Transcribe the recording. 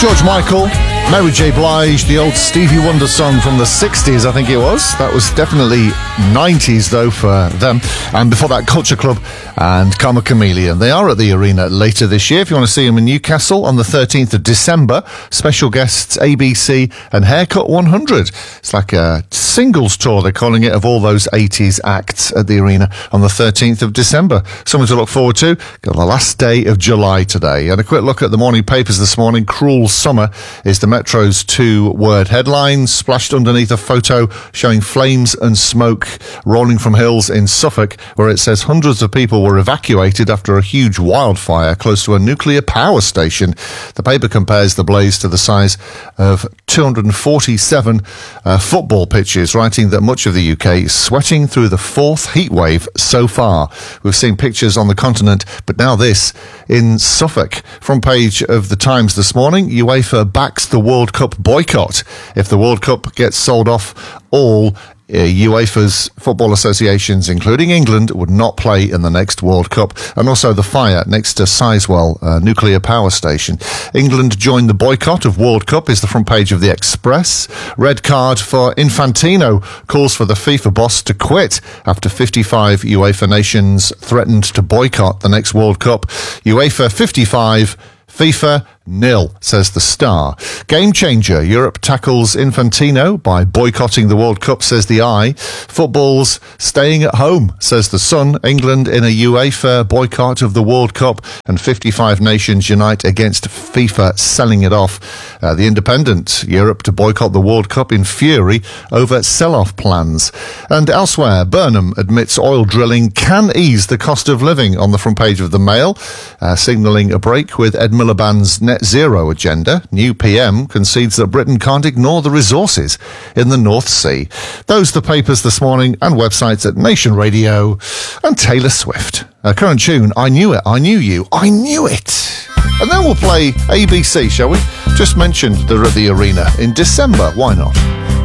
George Michael, Mary J. Blige, the old Stevie Wonder song from the 60s, I think it was. That was definitely 90s, though, for them. And before that, Culture Club and Karma Chameleon. They are at the Arena later this year. If you want to see them in Newcastle on the 13th of December, special guests ABC and Haircut 100. It's like a singles tour, they're calling it, of all those 80s acts at the Arena on the 13th of December. Something to look forward to. Got the last day of July today. And a quick look at the morning papers this morning. Cruel Summer is the Metro's two-word headline, splashed underneath a photo showing flames and smoke rolling from hills in Suffolk, where it says hundreds of people were evacuated after a huge wildfire close to a nuclear power station. The paper compares the blaze to the size of 247 football pitches, writing that much of the UK is sweating through the fourth heatwave so far. We've seen pictures on the continent, but now this in Suffolk. Front page of the Times this morning, UEFA backs the World Cup boycott. If the World Cup gets sold off, all UEFA's football associations, including England, would not play in the next World Cup. And also the fire next to Sizewell nuclear power station. England joined the boycott of World Cup is the front page of the Express. Red card for Infantino calls for the FIFA boss to quit after 55 UEFA nations threatened to boycott the next World Cup. UEFA 55, FIFA 0, says the Star. Game changer. Europe tackles Infantino by boycotting the World Cup, says the Eye. Football's staying at home, says the Sun. England in a UEFA boycott of the World Cup, and 55 nations unite against FIFA selling it off. The Independent. Europe to boycott the World Cup in fury over sell-off plans. And elsewhere, Burnham admits oil drilling can ease the cost of living, on the front page of the Mail, signalling a break with Ed Miliband's net zero agenda. New PM concedes that Britain can't ignore the resources in the North Sea. Those the papers this morning and websites at Nation Radio and Taylor Swift. Current tune, I Knew It, I Knew You, I Knew It. And then we'll play ABC, shall we? Just mentioned they're at the Arena in December. Why not?